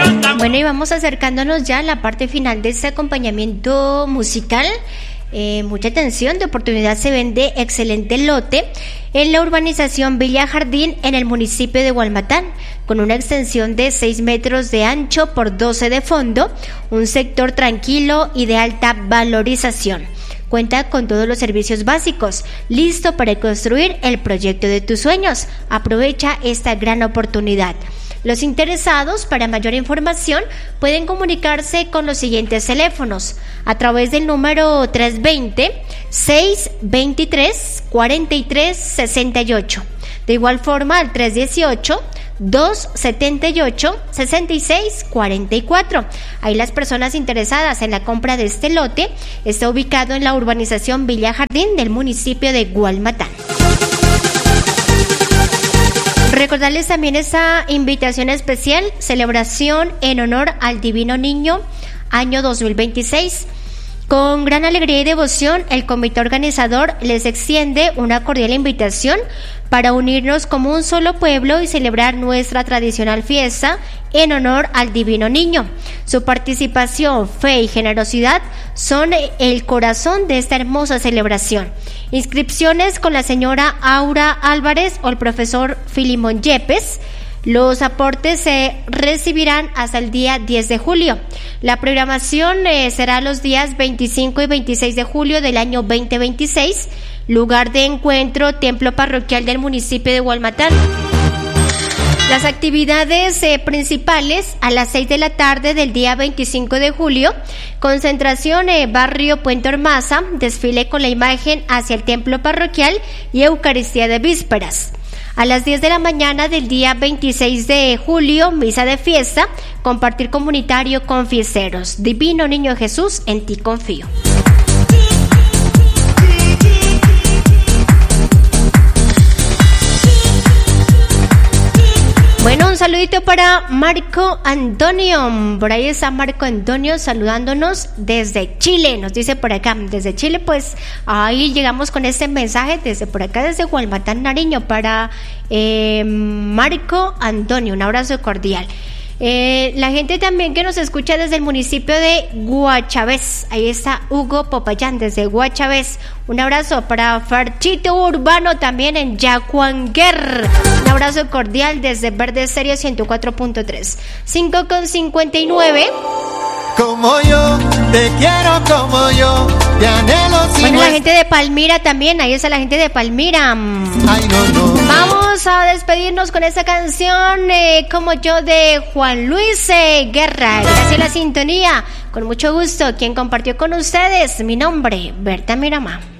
Bueno, y vamos acercándonos ya a la parte final de este acompañamiento musical. Mucha atención, de oportunidad se vende excelente lote en la urbanización Villa Jardín en el municipio de Gualmatán, con una extensión de 6 metros de ancho por 12 de fondo, un sector tranquilo y de alta valorización. Cuenta con todos los servicios básicos, listo para construir el proyecto de tus sueños. Aprovecha esta gran oportunidad. Los interesados, para mayor información, pueden comunicarse con los siguientes teléfonos a través del número 320-623-4368. De igual forma, al 318-278-6644. Ahí las personas interesadas en la compra de este lote está ubicado en la urbanización Villa Jardín del municipio de Gualmatán. Recordarles también esa invitación especial, celebración en honor al Divino Niño, año 2026. Con gran alegría y devoción, el comité organizador les extiende una cordial invitación para unirnos como un solo pueblo y celebrar nuestra tradicional fiesta en honor al Divino Niño. Su participación, fe y generosidad son el corazón de esta hermosa celebración. Inscripciones con la señora Aura Álvarez o el profesor Filimón Yepes. Los aportes se recibirán hasta el día 10 de julio. La programación será los días 25 y 26 de julio del año 2026. Lugar de encuentro, templo parroquial del municipio de Gualmatán. Las actividades principales a las 6 de la tarde del día 25 de julio, concentración barrio Puente Ormaza, desfile con la imagen hacia el templo parroquial y Eucaristía de vísperas. A las 10 de la mañana del día 26 de julio, misa de fiesta, compartir comunitario con fieseros. Divino Niño Jesús, en ti confío. Bueno, un saludito para Marco Antonio. Por ahí está Marco Antonio saludándonos desde Chile. Nos dice por acá, desde Chile, pues ahí llegamos con este mensaje desde por acá, desde Gualmatán, Nariño, para Marco Antonio. Un abrazo cordial. La gente también que nos escucha desde el municipio de Guachavés. Ahí está Hugo Popayán desde Guachavés. Un abrazo para Farchito Urbano también en Yacuanguer. Un abrazo cordial desde Verde Estéreo 104.3. 5:59. Como yo, te quiero como yo, te anhelo sin. Bueno, la gente de Palmira también, ahí está la gente de Palmira. Ay, no. Vamos a despedirnos con esta canción, Como yo, de Juan Luis Guerra. Gracias a la sintonía, con mucho gusto. Quien compartió con ustedes, mi nombre, Berta Miramá.